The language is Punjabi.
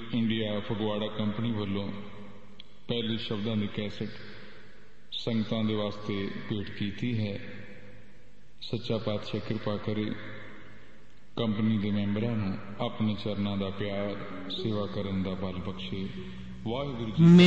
ਇੰਡੀਆ ਫਗਵਾੜਾ ਕੰਪਨੀ ਵੱਲੋਂ ਪਹਿਲੇ ਸ਼ਬਦਾਂ ਦੀ ਕੈਸਟ ਸੰਗਤਾਂ ਦੇ ਵਾਸਤੇ ਭੇਟ ਕੀਤੀ ਹੈ। ਸੱਚਾ ਪਾਤਸ਼ਾਹ ਕਿਰਪਾ ਕਰੇ, ਕੰਪਨੀ ਦੇ ਮੈਂਬਰਾਂ ਨੂੰ ਆਪਣੇ ਚਰਨਾਂ ਦਾ ਪਿਆਰ, ਸੇਵਾ ਕਰਨ ਦਾ ਬਲ ਬਖਸ਼ੇ। ਵਾਹਿਗੁਰੂ ਜੀ।